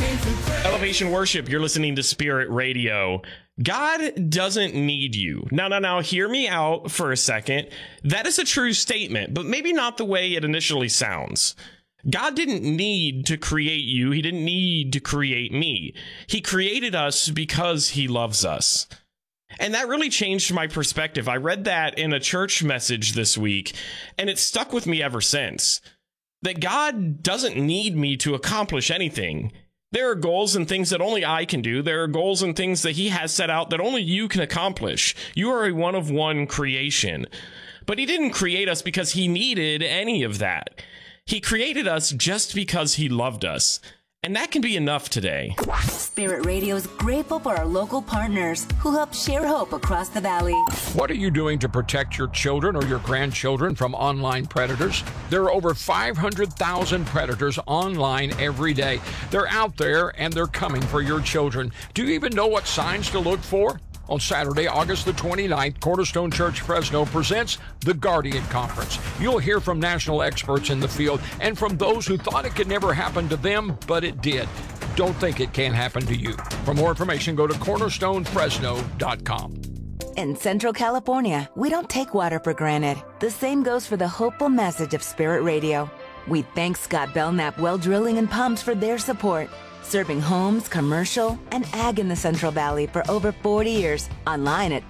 Elevation Worship, you're listening to Spirit Radio. God doesn't need you. Now, hear me out for a second. That is a true statement, but maybe not the way it initially sounds. God didn't need to create you. He didn't need to create me. He created us because he loves us. And that really changed my perspective. I read that in a church message this week, and it stuck with me ever since. That God doesn't need me to accomplish anything. There are goals and things that only I can do. There are goals and things that he has set out that only you can accomplish. You are a one-of-one creation. But he didn't create us because he needed any of that. He created us just because he loved us. And that can be enough today. Spirit Radio is grateful for our local partners who help share hope across the valley. What are you doing to protect your children or your grandchildren from online predators? There are over 500,000 predators online every day. They're out there and they're coming for your children. Do you even know what signs to look for? On Saturday, August the 29th, Cornerstone Church Fresno presents the Guardian Conference. You'll hear from national experts in the field and from those who thought it could never happen to them, but it did. Don't think it can't happen to you. For more information, go to cornerstonefresno.com. In Central California, we don't take water for granted. The same goes for the hopeful message of Spirit Radio. We thank Scott Belknap Well Drilling and Pumps for their support. Serving homes, commercial, and ag in the Central Valley for over 40 years. Online at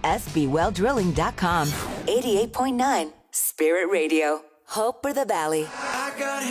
sbwelldrilling.com. 88.9 Spirit Radio. Hope for the Valley.